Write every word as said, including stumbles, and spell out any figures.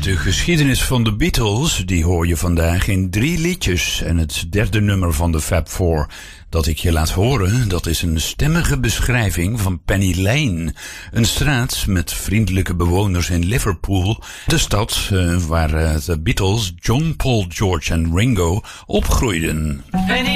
De geschiedenis van de Beatles, die hoor je vandaag in drie liedjes. En het derde nummer van de Fab Four dat ik je laat horen, dat is een stemmige beschrijving van Penny Lane. Een straat met vriendelijke bewoners in Liverpool. De stad uh, waar uh, de Beatles, John, Paul, George en Ringo opgroeiden. Penny